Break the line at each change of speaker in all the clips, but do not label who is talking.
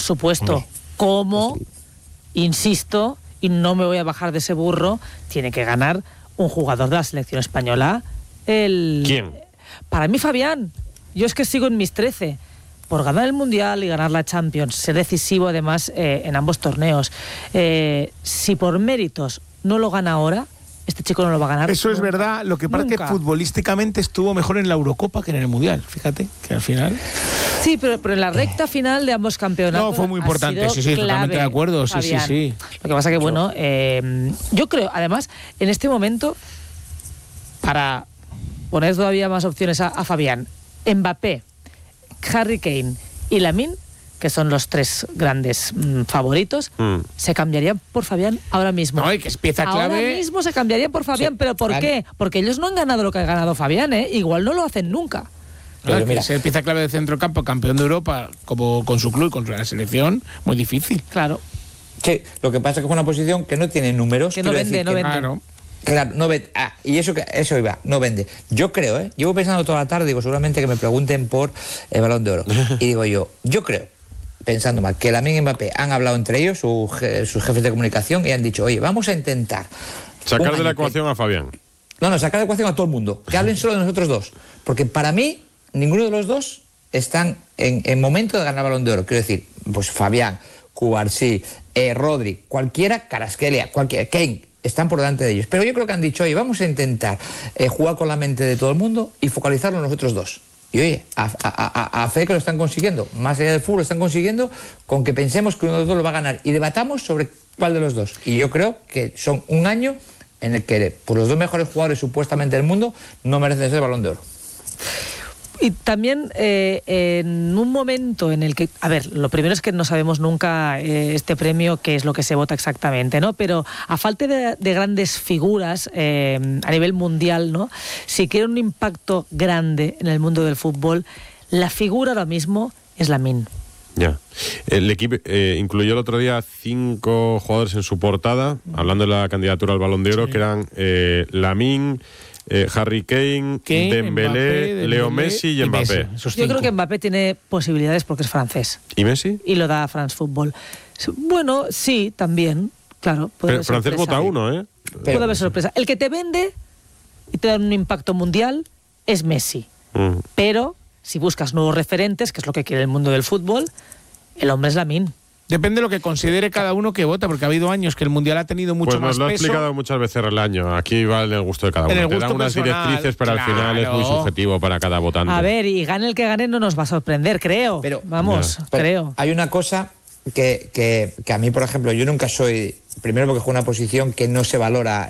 supuesto. Como, insisto, y no me voy a bajar de ese burro, tiene que ganar un jugador de la selección española.
¿Quién?
Para mí, Fabián. Yo es que sigo en mis 13. Por ganar el Mundial y ganar la Champions, ser decisivo además en ambos torneos. Si por méritos no lo gana ahora, este chico no lo va a ganar.
Eso es verdad. Lo que pasa es que futbolísticamente estuvo mejor en la Eurocopa que en el Mundial. Fíjate que al final...
Sí, pero en la recta final de ambos campeonatos...
No, fue muy importante. Sí, totalmente de acuerdo. Sí.
Lo que pasa que, bueno, yo creo, además, en este momento, para poner todavía más opciones a Fabián, Mbappé, Harry Kane y Lamine, que son los tres grandes favoritos, se cambiarían por Fabián ahora mismo.
No, y que es pieza clave.
Ahora mismo se cambiarían por Fabián, sí. ¿Pero por qué? Porque ellos no han ganado lo que ha ganado Fabián, ¿eh? Igual no lo hacen nunca.
Claro, mira, ser pieza clave de centrocampo, campeón de Europa, como con su club y con la selección, muy difícil.
Claro.
Sí, lo que pasa es que es una posición que no tiene números.
Que no vende.
Claro, no vende. Y eso iba, no vende. Yo creo, llevo pensando toda la tarde, digo, seguramente que me pregunten por el Balón de Oro. Y digo yo creo, pensando mal, que Lamine y Mbappé han hablado entre ellos, sus jefes de comunicación, y han dicho, oye, vamos a intentar
sacar de la ecuación a Fabián.
No, sacar de la ecuación a todo el mundo. Que hablen solo de nosotros dos. Porque para mí, ninguno de los dos están en momento de ganar Balón de Oro. Quiero decir, pues Fabián, Cubarsí, Rodri, cualquiera, Kvaratskhelia, cualquiera, Kane, están por delante de ellos. Pero yo creo que han dicho, oye, vamos a intentar jugar con la mente de todo el mundo y focalizarlo en nosotros dos. Y oye, a fe que lo están consiguiendo. Más allá del fútbol lo están consiguiendo con que pensemos que uno de los dos lo va a ganar. Y debatamos sobre cuál de los dos. Y yo creo que son un año en el que pues, los dos mejores jugadores supuestamente del mundo no merecen ser Balón de Oro.
Y también en un momento en el que, a ver, lo primero es que no sabemos nunca este premio qué es lo que se vota exactamente, ¿no? Pero a falta de grandes figuras a nivel mundial, ¿no? Si quiere un impacto grande en el mundo del fútbol, la figura ahora mismo es Lamine.
Ya. El equipo incluyó el otro día 5 jugadores en su portada, hablando de la candidatura al Balón de Oro, que eran Lamine, Harry Kane, Dembélé, Leo Messi y Mbappé.
Yo creo que Mbappé tiene posibilidades porque es francés.
¿Y Messi?
Y lo da France Football. Bueno, sí, también, claro.
Pero francés vota uno, ¿eh?
Puede haber sorpresa. El que te vende y te da un impacto mundial es Messi. Pero si buscas nuevos referentes, que es lo que quiere el mundo del fútbol, el hombre es Lamine.
Depende de lo que considere cada uno que vota, porque ha habido años que el Mundial ha tenido mucho más peso.
Pues nos lo ha explicado muchas veces el año. Aquí va en el gusto de cada uno. Te dan unas directrices, pero al final es muy subjetivo para cada votante.
A ver, y gane el que gane no nos va a sorprender, creo. Pero, creo.
Hay una cosa que a mí, por ejemplo, yo nunca soy... Primero porque juego una posición que no se valora...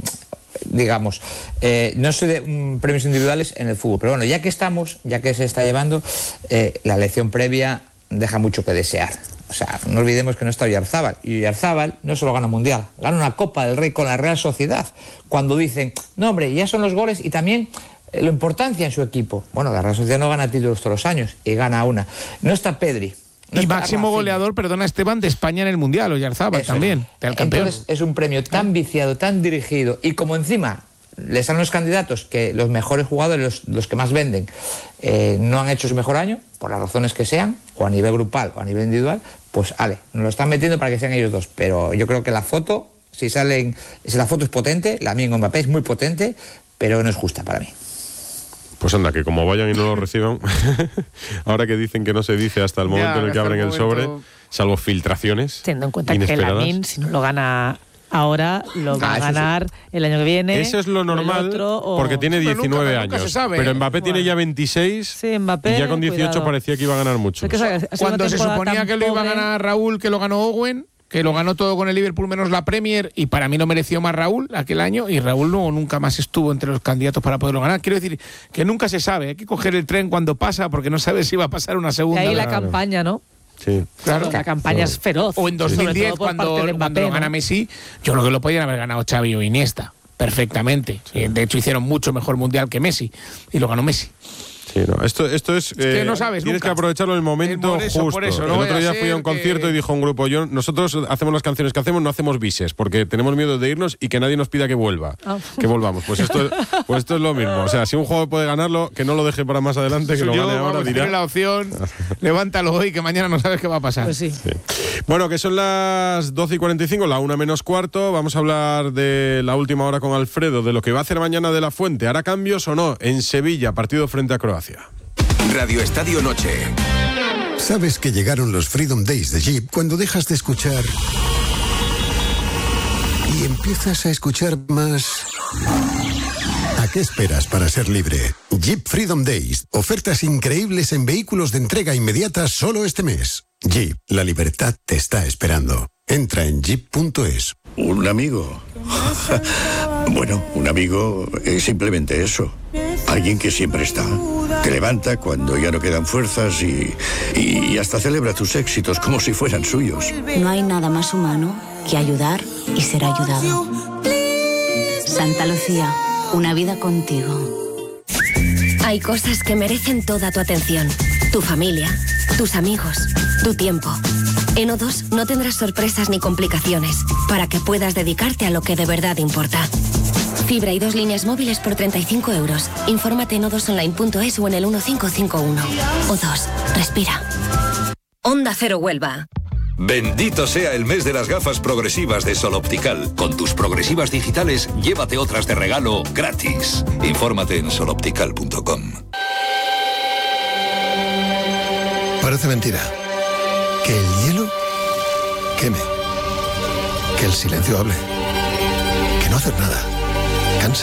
digamos, no soy de premios individuales en el fútbol, pero bueno, ya que se está llevando, la elección previa deja mucho que desear. O sea, no olvidemos que no está Oyarzabal. Y Oyarzabal no solo gana Mundial, gana una Copa del Rey con la Real Sociedad. Cuando dicen, no hombre, ya son los goles y también la importancia en su equipo. Bueno, la Real Sociedad no gana títulos todos los años y gana una. No está Pedri.
Y máximo goleador, perdona Esteban, de España en el Mundial, Oyarzabal también, del campeón.
Entonces es un premio tan viciado, tan dirigido, y como encima les dan los candidatos que los mejores jugadores, los que más venden, no han hecho su mejor año, por las razones que sean, o a nivel grupal o a nivel individual, pues nos lo están metiendo para que sean ellos dos. Pero yo creo que la foto, si la foto es potente, la mía en Mbappé es muy potente, pero no es justa para mí.
Pues anda, que como vayan y no lo reciban, ahora que dicen que no se dice hasta el momento en el que abren el sobre, salvo filtraciones
teniendo en cuenta que Lamine, si no lo gana ahora, lo va a ganar el año que viene.
Eso es lo normal, porque tiene 19 años.
Se sabe,
pero Mbappé tiene ya 26,
sí, Mbappé,
y ya con 18
cuidado.
Parecía que iba a ganar mucho.
Cuando se suponía que lo iba a ganar Raúl, que lo ganó Owen, que lo ganó todo con el Liverpool menos la Premier, y para mí no mereció más Raúl aquel año, y Raúl nunca más estuvo entre los candidatos para poderlo ganar. Quiero decir que nunca se sabe, hay que coger el tren cuando pasa, porque no sabes si va a pasar una segunda.
Y ahí la campaña, ¿no?
Sí.
Claro, la campaña es feroz.
O en 2010, cuando lo gana Messi, yo creo que lo podían haber ganado Xavi o Iniesta, perfectamente. Sí. De hecho, hicieron mucho mejor Mundial que Messi, y lo ganó Messi.
Sí, no. Esto es
que no sabes
tienes
nunca.
que aprovecharlo en el momento justo.
Por eso,
el otro día fui a un concierto y dijo un grupo, nosotros hacemos las canciones que hacemos, no hacemos bises, porque tenemos miedo de irnos y que nadie nos pida que vuelva, que volvamos. Pues esto es lo mismo. O sea, si un jugador puede ganarlo, que no lo deje para más adelante, que lo gane ahora, dirá.
La opción, levántalo hoy, que mañana no sabes qué va a pasar.
Pues sí.
Bueno, que son las 12:45, la 1:45. Vamos a hablar de la última hora con Alfredo, de lo que va a hacer mañana De La Fuente. ¿Hará cambios o no? En Sevilla, partido frente a Croacia.
Radio Estadio Noche.
¿Sabes que llegaron los Freedom Days de Jeep cuando dejas de escuchar y empiezas a escuchar más? ¿A qué esperas para ser libre? Jeep Freedom Days. Ofertas increíbles en vehículos de entrega inmediata solo este mes. Jeep, la libertad te está esperando. Entra en jeep.es.
¿Un amigo? Bueno, un amigo es simplemente eso. Alguien que siempre está. Te levanta cuando ya no quedan fuerzas y hasta celebra tus éxitos como si fueran suyos.
No hay nada más humano que ayudar y ser ayudado. Santa Lucía, una vida contigo.
Hay cosas que merecen toda tu atención. Tu familia, tus amigos, tu tiempo. En O2 no tendrás sorpresas ni complicaciones para que puedas dedicarte a lo que de verdad importa. Fibra y 2 líneas móviles por 35 euros. Infórmate en o2online.es o en el 1551. O2, respira. Onda Cero Huelva.
Bendito sea el mes de las gafas progresivas de Sol Optical. Con tus progresivas digitales, llévate otras de regalo gratis. Infórmate en soloptical.com.
Parece mentira. Que el hielo queme. Que el silencio hable. Que no hacer nada canse.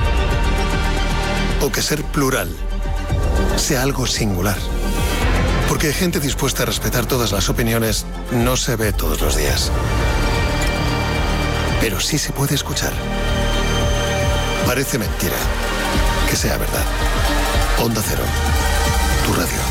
O que ser plural sea algo singular. Porque gente dispuesta a respetar todas las opiniones no se ve todos los días. Pero sí se puede escuchar. Parece mentira que sea verdad. Onda Cero, tu radio.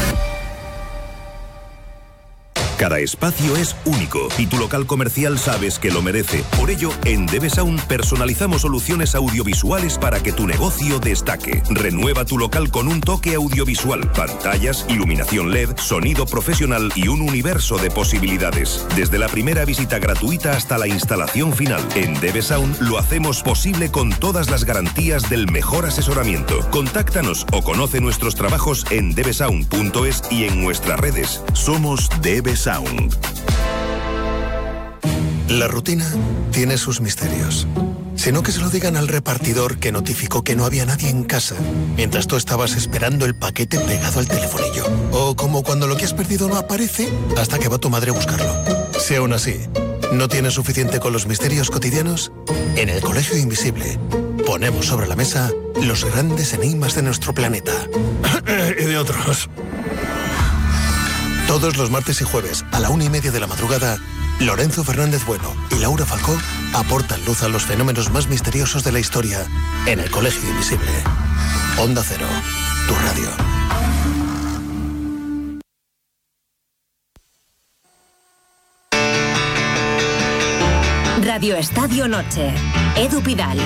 Cada espacio es único y tu local comercial sabes que lo merece. Por ello, en DB Sound personalizamos soluciones audiovisuales para que tu negocio destaque. Renueva tu local con un toque audiovisual, pantallas, iluminación LED, sonido profesional y un universo de posibilidades. Desde la primera visita gratuita hasta la instalación final. En DB Sound lo hacemos posible con todas las garantías del mejor asesoramiento. Contáctanos o conoce nuestros trabajos en dbsound.es y en nuestras redes. Somos DB Sound.
La rutina tiene sus misterios. Sino que se lo digan al repartidor que notificó que no había nadie en casa mientras tú estabas esperando el paquete pegado al telefonillo. O como cuando lo que has perdido no aparece hasta que va tu madre a buscarlo. Si aún así no tienes suficiente con los misterios cotidianos, en el Colegio Invisible ponemos sobre la mesa los grandes enigmas de nuestro planeta. Y de otros. Todos los martes y jueves a la 1:30 de la madrugada, Lorenzo Fernández Bueno y Laura Falcó aportan luz a los fenómenos más misteriosos de la historia en el Colegio Invisible. Onda Cero, tu radio.
Radio Estadio Noche. Edu Pidal.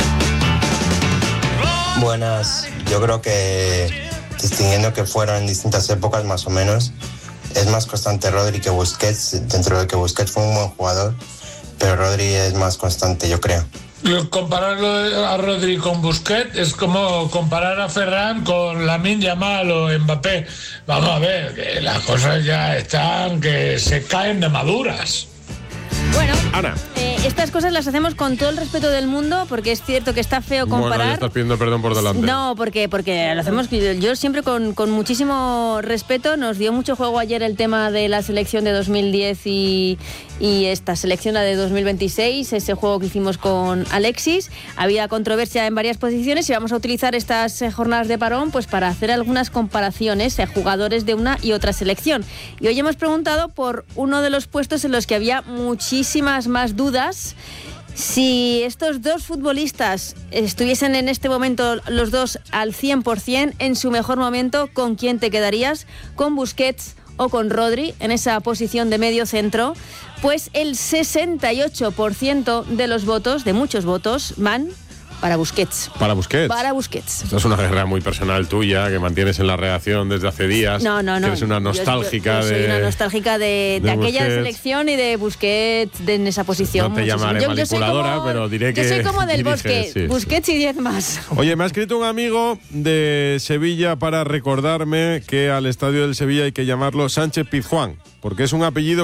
Buenas. Yo creo que, distinguiendo que fueron en distintas épocas más o menos, es más constante Rodri que Busquets, dentro de que Busquets fue un buen jugador, pero Rodri es más constante, yo creo.
Compararlo a Rodri con Busquets es como comparar a Ferran con Lamine Yamal o Mbappé. Vamos a ver, que las cosas ya están, que se caen de maduras.
Bueno,
Ana.
Estas cosas las hacemos con todo el respeto del mundo, porque es cierto que está feo comparar.
Bueno, ya estás pidiendo perdón por delante.
No, porque lo hacemos yo siempre con muchísimo respeto. Nos dio mucho juego ayer el tema de la selección de 2010 y esta selección, la de 2026, ese juego que hicimos con Alexis. Había controversia en varias posiciones y vamos a utilizar estas jornadas de parón pues para hacer algunas comparaciones a jugadores de una y otra selección. Y hoy hemos preguntado por uno de los puestos en los que había muchísimas más dudas. Si estos dos futbolistas estuviesen en este momento los dos al 100%, en su mejor momento, ¿con quién te quedarías? ¿Con Busquets o con Rodri en esa posición de medio centro? Pues el 68% de los votos, de muchos votos, van Para Busquets.
¿Para Busquets?
Para Busquets.
Esto es una guerra muy personal tuya que mantienes en la redacción desde hace días.
No.
Eres una nostálgica
yo soy una nostálgica de aquella
Busquets.
Selección y de Busquets en esa posición.
No te llamaré manipuladora, pero diré que...
Yo soy como del Bosque,
sí.
Busquets y 10 más.
Oye, me ha escrito un amigo de Sevilla para recordarme que al estadio del Sevilla hay que llamarlo Sánchez Pizjuán, porque es un apellido